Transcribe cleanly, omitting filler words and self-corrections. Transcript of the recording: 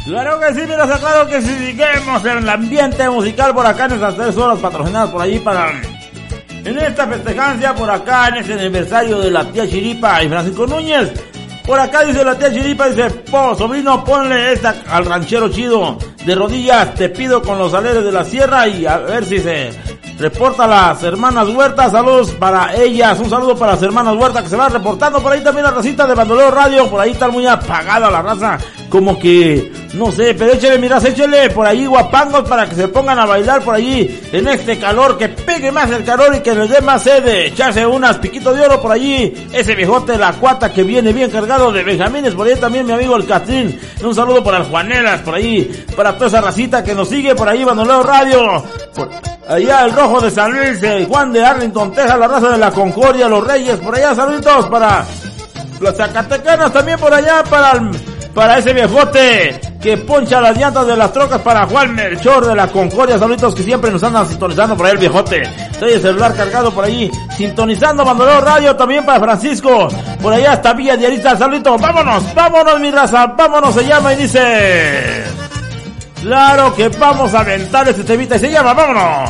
Claro que sí, mira, claro que sí, seguimos en el ambiente musical por acá en estas 3 horas patrocinadas por allí para... En esta festejancia por acá, en ese aniversario de la tía Chiripa y Francisco Núñez. Por acá dice la tía Chiripa, dice, sobrino, ponle esta al ranchero chido. De rodillas te pido con los aleres de la sierra y a ver si se reporta las hermanas Huertas. Saludos para ellas, un saludo para las hermanas Huertas que se van reportando. Por ahí también la racita de Bandolero Radio, por ahí está muy apagada la raza. Como que, no sé, pero échele, miras, échele por ahí guapangos para que se pongan a bailar por allí en este calor, que pegue más el calor y que les dé más sed de echarse unas piquitos de oro por allí. Ese viejote, la cuata que viene bien cargado de benjamines, por ahí también mi amigo el Catrín. Un saludo para el Juanelas, por ahí, para toda esa racita que nos sigue por ahí, Bandolero Radio. Por allá el Rojo de San Luis, Juan de Arlington, Texas, la raza de la Concordia, los Reyes, por allá, saluditos para los Zacatecanos también por allá, para ese viejote que poncha las llantas de las trocas, para Juan Melchor de la Concordia, saluditos que siempre nos andan sintonizando por ahí el viejote. Estoy el celular cargado por allí, sintonizando Bandolero Radio, también para Francisco, por allá hasta Villa de Arista, saluditos, vámonos mi raza, vámonos, se llama y dice... Claro que vamos a aventar este temita y se llama, vámonos.